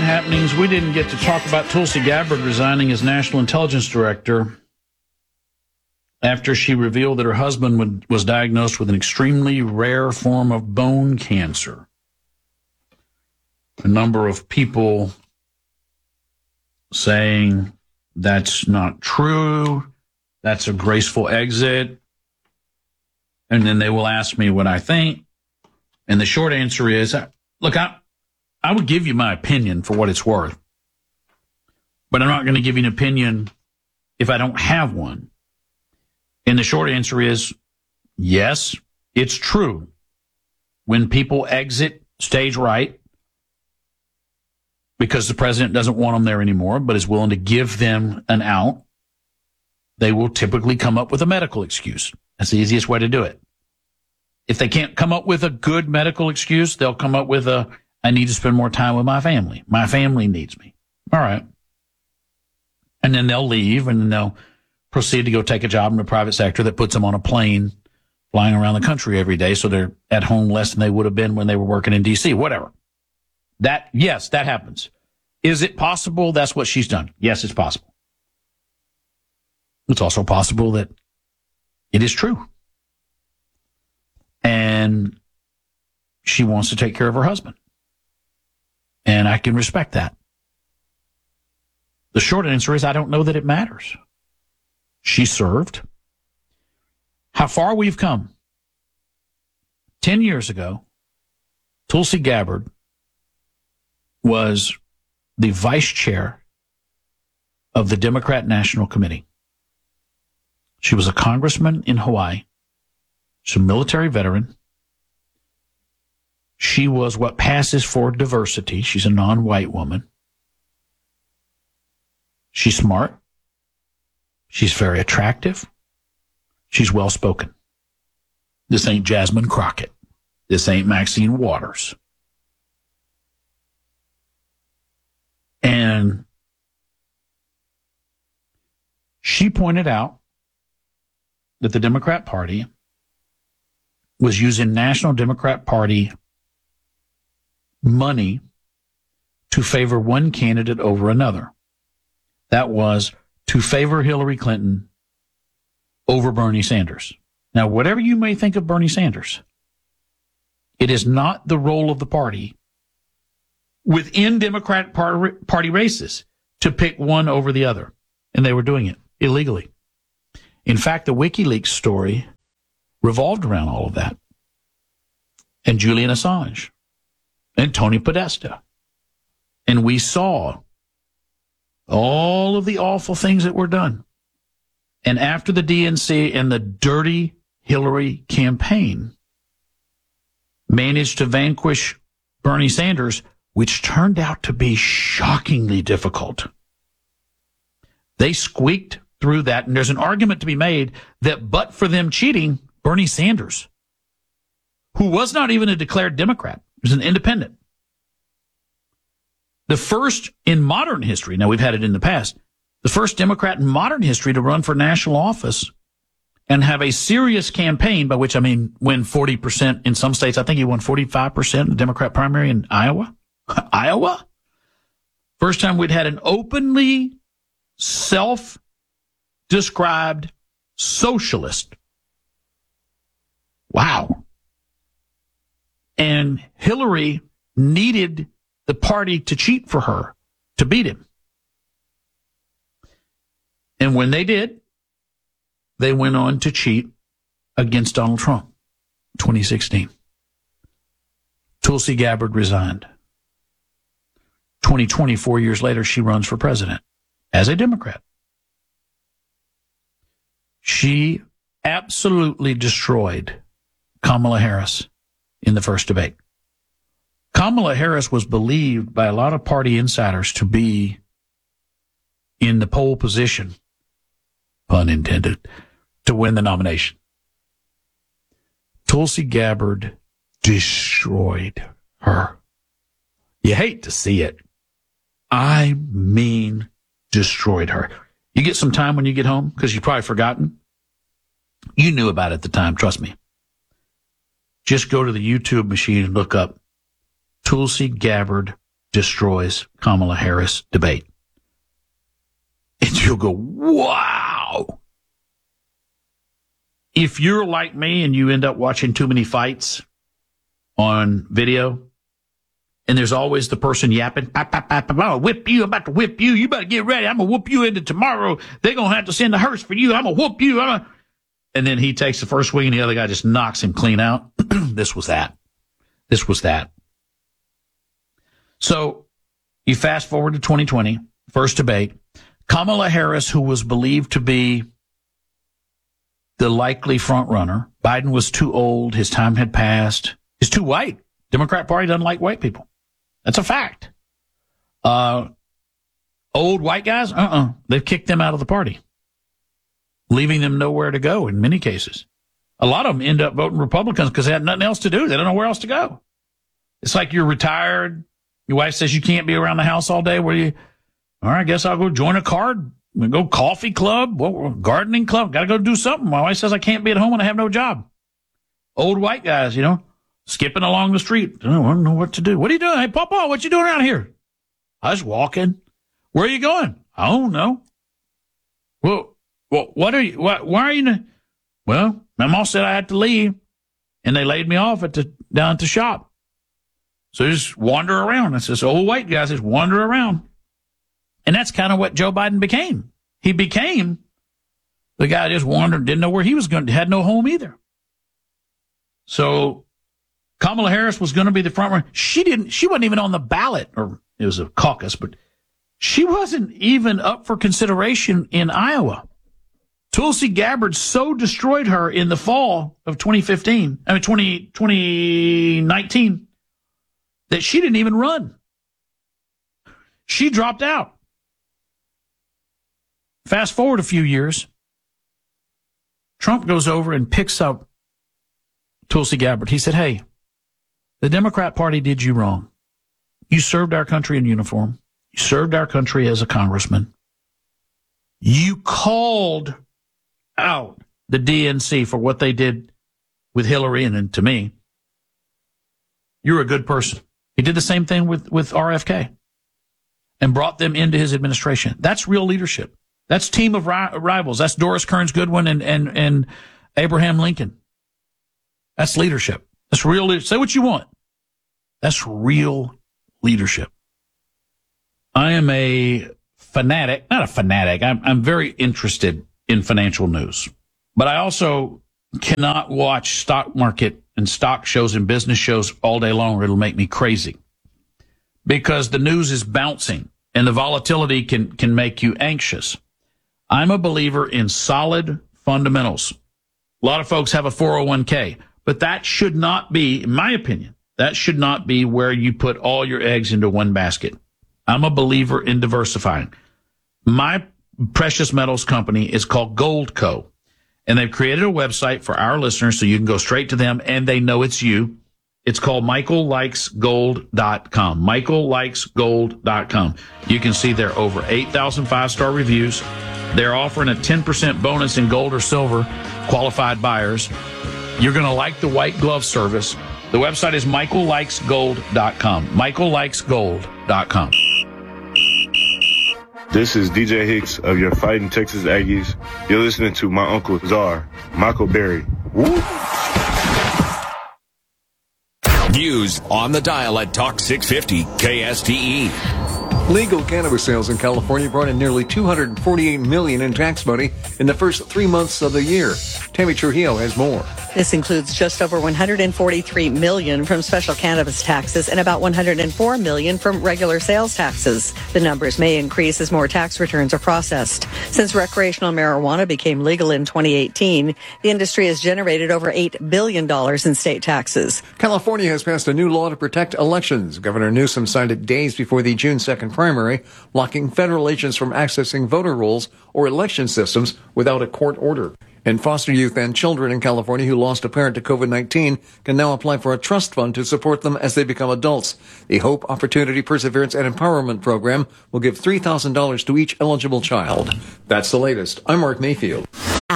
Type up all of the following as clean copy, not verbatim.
happenings. We didn't get to talk about Tulsi Gabbard resigning as National Intelligence Director after she revealed that her husband was diagnosed with an extremely rare form of bone cancer. A number of people saying that's not true, that's a graceful exit, and then they will ask me what I think. And the short answer is, look, I would give you my opinion for what it's worth, but I'm not going to give you an opinion if I don't have one. And the short answer is, yes, it's true. When people exit stage right because the president doesn't want them there anymore, but is willing to give them an out, they will typically come up with a medical excuse. That's the easiest way to do it. If they can't come up with a good medical excuse, they'll come up with I need to spend more time with my family. My family needs me. All right. And then they'll leave, and then they'll proceed to go take a job in the private sector that puts them on a plane flying around the country every day, so they're at home less than they would have been when they were working in D.C., whatever. Yes, that happens. Is it possible that's what she's done? Yes, it's possible. It's also possible that it is true. And she wants to take care of her husband. And I can respect that. The short answer is I don't know that it matters. She served. How far we've come. 10 years ago, Tulsi Gabbard was the vice chair of the Democrat National Committee. She was a congressman in Hawaii. She's a military veteran. She was what passes for diversity. She's a non-white woman. She's smart. She's very attractive. She's well-spoken. This ain't Jasmine Crockett. This ain't Maxine Waters. And she pointed out that the Democrat Party was using National Democrat Party money to favor one candidate over another. That was to favor Hillary Clinton over Bernie Sanders. Now, whatever you may think of Bernie Sanders, it is not the role of the party within Democratic Party races to pick one over the other. And they were doing it illegally. In fact, the WikiLeaks story revolved around all of that. And Julian Assange and Tony Podesta. And we saw all of the awful things that were done. And after the DNC and the dirty Hillary campaign managed to vanquish Bernie Sanders, which turned out to be shockingly difficult, they squeaked through that. And there's an argument to be made that but for them cheating, Bernie Sanders, who was not even a declared Democrat, was an independent, the first in modern history, now we've had it in the past, the first Democrat in modern history to run for national office and have a serious campaign, by which I mean win 40% in some states. I think he won 45% in the Democrat primary in Iowa. Iowa? First time we'd had an openly self-described socialist. Wow. And Hillary needed the party to cheat for her to beat him. And when they did, they went on to cheat against Donald Trump, 2016. Tulsi Gabbard resigned. 2024 years later, she runs for president as a Democrat. She absolutely destroyed Kamala Harris in the first debate. Kamala Harris was believed by a lot of party insiders to be in the pole position, pun intended, to win the nomination. Tulsi Gabbard destroyed her. You hate to see it. I mean, destroyed her. You get some time when you get home, because you've probably forgotten. You knew about it at the time, trust me. Just go to the YouTube machine and look up Tulsi Gabbard destroys Kamala Harris debate. And you'll go, wow. If you're like me and you end up watching too many fights on video, and there's always the person yapping, I'll whip you, I'm about to whip you, you better get ready, I'm going to whoop you into tomorrow, they're going to have to send the hearse for you, I'm going to whoop you, and then he takes the first swing and the other guy just knocks him clean out. This was that. So you fast forward to 2020, first debate. Kamala Harris, who was believed to be the likely front runner, Biden was too old, his time had passed, he's too white. Democrat Party doesn't like white people. That's a fact. Old white guys, they've kicked them out of the party, leaving them nowhere to go in many cases. A lot of them end up voting Republicans because they had nothing else to do. They don't know where else to go. It's like you're retired. Your wife says you can't be around the house all day. All right, I guess I'll go join a go coffee club, gardening club. Got to go do something. My wife says I can't be at home and I have no job. Old white guys, skipping along the street. I don't know what to do. What are you doing? Hey, Papa, what you doing around here? I was walking. Where are you going? I don't know. Well, why are you? Well, my mom said I had to leave, and they laid me off down at the shop. So just wander around. It's this old white guy just wander around. And that's kind of what Joe Biden became. He became the guy just wandered, didn't know where he was going, had no home either. So Kamala Harris was going to be the front runner. She wasn't even on the ballot, or it was a caucus, but she wasn't even up for consideration in Iowa. Tulsi Gabbard so destroyed her in the fall of 2019, that she didn't even run. She dropped out. Fast forward a few years, Trump goes over and picks up Tulsi Gabbard. He said, hey, the Democrat Party did you wrong. You served our country in uniform. You served our country as a congressman. You called out the DNC for what they did with Hillary and to me. You're a good person. He did the same thing with RFK and brought them into his administration. That's real leadership. That's team of rivals. That's Doris Kearns Goodwin and Abraham Lincoln. That's leadership. That's real leadership. Say what you want. That's real leadership. I am a fanatic, not a fanatic. I'm very interested in financial news, but I also cannot watch stock market and stock shows and business shows all day long, or it'll make me crazy, because the news is bouncing and the volatility can make you anxious. I'm a believer in solid fundamentals. A lot of folks have a 401k, but that should not be, in my opinion, that should not be where you put all your eggs into one basket. I'm a believer in diversifying. My precious metals company is called Goldco, and they've created a website for our listeners so you can go straight to them and they know it's you. It's called michaellikesgold.com. michaellikesgold.com. You can see there over 8,000 five-star reviews. They're offering a 10% bonus in gold or silver, qualified buyers. You're going to like the white glove service. The website is michaellikesgold.com. michaellikesgold.com. This is DJ Hicks of your Fighting Texas Aggies. You're listening to my Uncle Czar, Michael Berry. Woo! News on the dial at Talk 650 KSTE. Legal cannabis sales in California brought in nearly $248 million in tax money in the first 3 months of the year. Tammy Trujillo has more. This includes just over $143 million from special cannabis taxes and about $104 million from regular sales taxes. The numbers may increase as more tax returns are processed. Since recreational marijuana became legal in 2018, the industry has generated over $8 billion in state taxes. California has passed a new law to protect elections. Governor Newsom signed it days before the June 2nd primary, blocking federal agents from accessing voter rolls or election systems without a court order. And foster youth and children in California who lost a parent to COVID-19 can now apply for a trust fund to support them as they become adults. The Hope, Opportunity, Perseverance, and Empowerment Program will give $3,000 to each eligible child. That's the latest. I'm Mark Mayfield.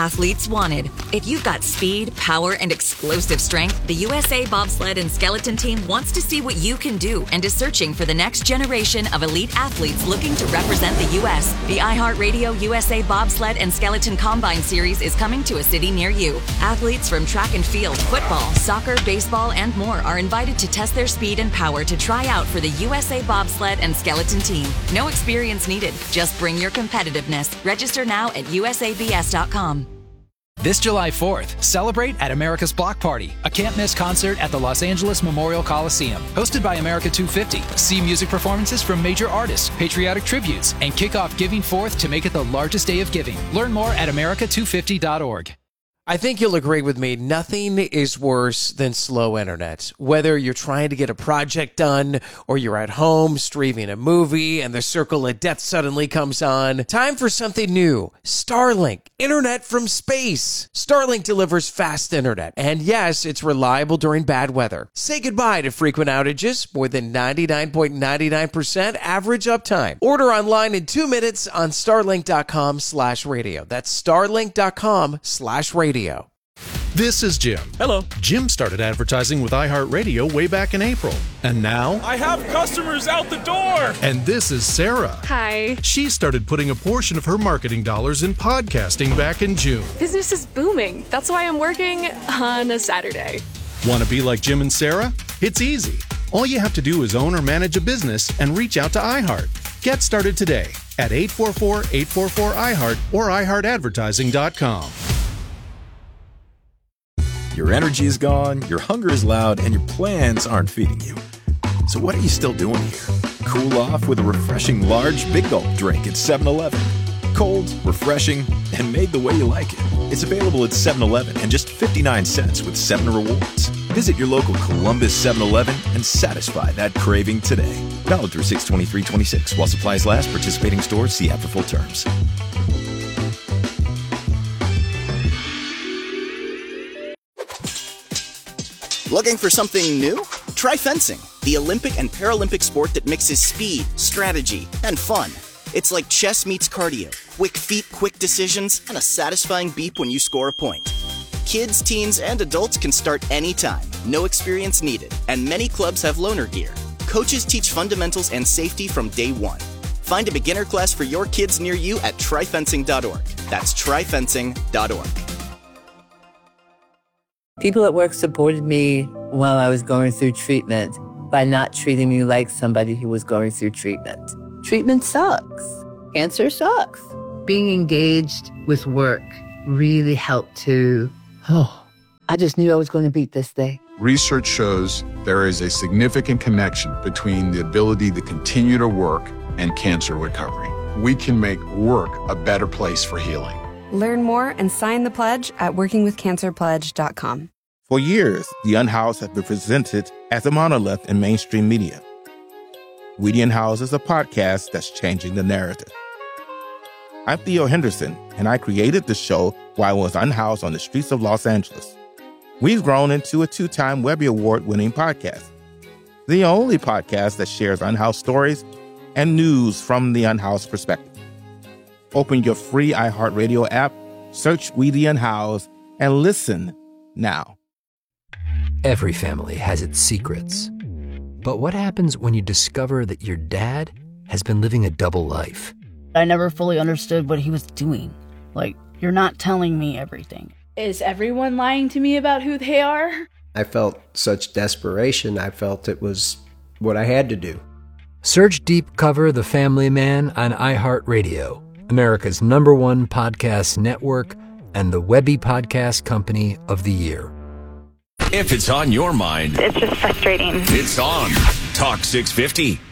athletes wanted. If you've got speed, power, and explosive strength, the USA Bobsled and Skeleton Team wants to see what you can do and is searching for the next generation of elite athletes looking to represent the U.S. The iHeartRadio USA Bobsled and Skeleton Combine Series is coming to a city near you. Athletes from track and field, football, soccer, baseball, and more are invited to test their speed and power to try out for the USA Bobsled and Skeleton Team. No experience needed. Just bring your competitiveness. Register now at usabs.com. This July 4th, celebrate at America's Block Party, a can't-miss concert at the Los Angeles Memorial Coliseum. Hosted by America 250, see music performances from major artists, patriotic tributes, and kick off Giving Forth to make it the largest day of giving. Learn more at america250.org. I think you'll agree with me. Nothing is worse than slow internet. Whether you're trying to get a project done or you're at home streaming a movie and the circle of death suddenly comes on. Time for something new. Starlink. Internet from space. Starlink delivers fast internet. And yes, it's reliable during bad weather. Say goodbye to frequent outages. More than 99.99% average uptime. Order online in 2 minutes on starlink.com/radio. That's starlink.com/radio. This is Jim. Hello. Jim started advertising with iHeartRadio way back in April. And now, I have customers out the door. And this is Sarah. Hi. She started putting a portion of her marketing dollars in podcasting back in June. Business is booming. That's why I'm working on a Saturday. Want to be like Jim and Sarah? It's easy. All you have to do is own or manage a business and reach out to iHeart. Get started today at 844-844-iHeart or iHeartAdvertising.com. Your energy is gone, your hunger is loud, and your plans aren't feeding you. So what are you still doing here? Cool off with a refreshing large Big Gulp drink at 7-Eleven. Cold, refreshing, and made the way you like it. It's available at 7-Eleven and just 59 cents with 7 rewards. Visit your local Columbus 7-Eleven and satisfy that craving today. Valid through 6/23/26. While supplies last, participating stores, see app for full terms. Looking for something new? Try fencing, the Olympic and Paralympic sport that mixes speed, strategy, and fun. It's like chess meets cardio, quick feet, quick decisions, and a satisfying beep when you score a point. Kids, teens, and adults can start anytime, no experience needed, and many clubs have loaner gear. Coaches teach fundamentals and safety from day one. Find a beginner class for your kids near you at tryfencing.org. That's tryfencing.org. People at work supported me while I was going through treatment by not treating me like somebody who was going through treatment. Treatment sucks. Cancer sucks. Being engaged with work really helped to, I just knew I was going to beat this thing. Research shows there is a significant connection between the ability to continue to work and cancer recovery. We can make work a better place for healing. Learn more and sign the pledge at workingwithcancerpledge.com. For years, The Unhoused has been presented as a monolith in mainstream media. We the Unhoused is a podcast that's changing the narrative. I'm Theo Henderson, and I created the show while I was unhoused on the streets of Los Angeles. We've grown into a 2-time Webby Award-winning podcast. The only podcast that shares unhoused stories and news from the unhoused perspective. Open your free iHeartRadio app, search We the Unhoused, and listen now. Every family has its secrets. But what happens when you discover that your dad has been living a double life? I never fully understood what he was doing. Like, you're not telling me everything. Is everyone lying to me about who they are? I felt such desperation. I felt it was what I had to do. Search Deep Cover The Family Man on iHeartRadio, America's #1 podcast network and the Webby Podcast Company of the Year. If it's on your mind, it's just frustrating. It's on Talk 650.